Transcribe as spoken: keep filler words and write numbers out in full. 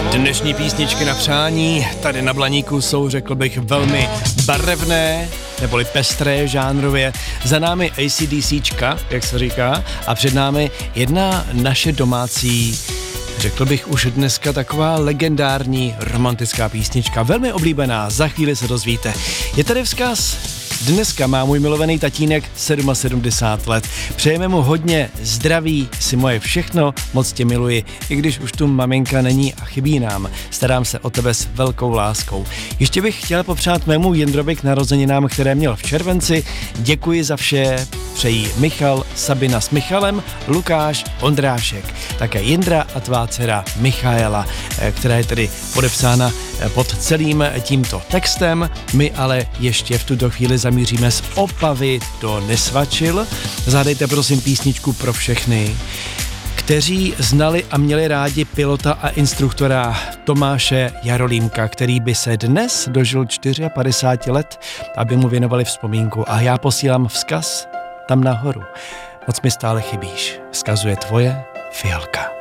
Dnešní písničky na přání tady na Blaníku jsou, řekl bych, velmi barevné, neboli pestré žánrově. Za námi A C D C čka, jak se říká, a před námi jedna naše domácí, řekl bych už dneska taková legendární romantická písnička, velmi oblíbená, za chvíli se dozvíte. Je tady vzkaz. Dneska má můj milovaný tatínek sedmdesát sedm let. Přejeme mu hodně zdraví, si moje všechno, moc tě miluji, i když už tu maminka není a chybí nám. Starám se o tebe s velkou láskou. Ještě bych chtěl popřát mému Jindrovi k narozeninám, které měl v červenci. Děkuji za vše, přejí Michal, Sabina s Michalem, Lukáš, Ondrášek, také Jindra a tvá dcera Michaela, která je tedy podepsána pod celým tímto textem. My ale ještě v tuto chvíli zamíříme z Opavy do Nesvačil. Zádejte prosím písničku pro všechny, kteří znali a měli rádi pilota a instruktora Tomáše Jarolímka, který by se dnes dožil padesát čtyři let, aby mu věnovali vzpomínku. A já posílám vzkaz tam nahoru. Moc mi stále chybíš. Vzkazuje tvoje Fialka.